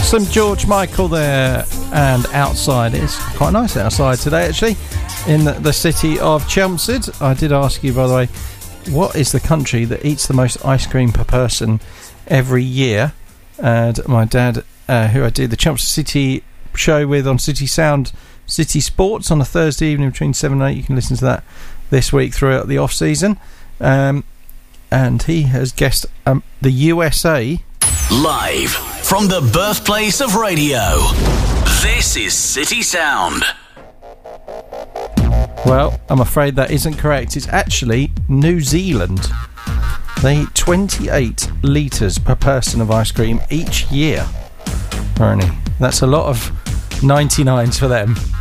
Some George Michael there, and outside. It's quite nice outside today, actually, in the city of Chelmsford. I did ask you, by the way, what is the country that eats the most ice cream per person every year? And my dad, who I did the Chelmsford City show with on City Sound, City Sports on a Thursday evening between 7 and 8. You can listen to that this week throughout the off-season. And he has guessed the USA. Live from the birthplace of radio, this is City Sound. Well, I'm afraid that isn't correct. It's actually New Zealand. They eat 28 litres per person of ice cream each year. Apparently. That's a lot of 99s for them.